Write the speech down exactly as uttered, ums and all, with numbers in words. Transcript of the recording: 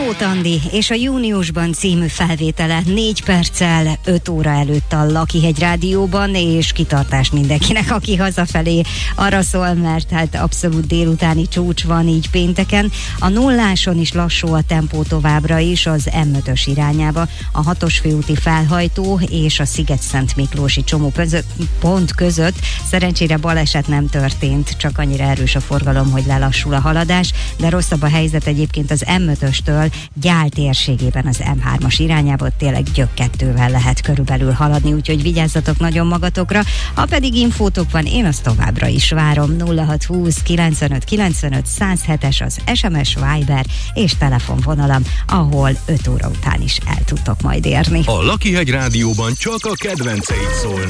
Tóth Andi és a Júniusban című felvétele négy perccel öt óra előtt a Lakihegy Rádióban, és kitartást mindenkinek, aki hazafelé arra szól, mert hát abszolút délutáni csúcs van így pénteken. A nulláson is lassú a tempó továbbra is az em ötös irányába, a hatos főúti felhajtó és a Sziget-Szent Miklósi csomópont között. Szerencsére baleset nem történt, csak annyira erős a forgalom, hogy lelassul a haladás, de rosszabb a helyzet egyébként az em ötöstől Gyál térségében az em hármas irányába, tényleg gyökkettővel lehet körülbelül haladni, úgyhogy vigyázzatok nagyon magatokra. Ha pedig infótok van, én azt továbbra is várom. Nulla hat húsz kilencvenöt kilencvenöt száz hetes az es em es, Viber és telefonvonalam, ahol öt óra után is el tudtok majd érni. A Lakihegy Rádióban csak a kedvenceid szólnak.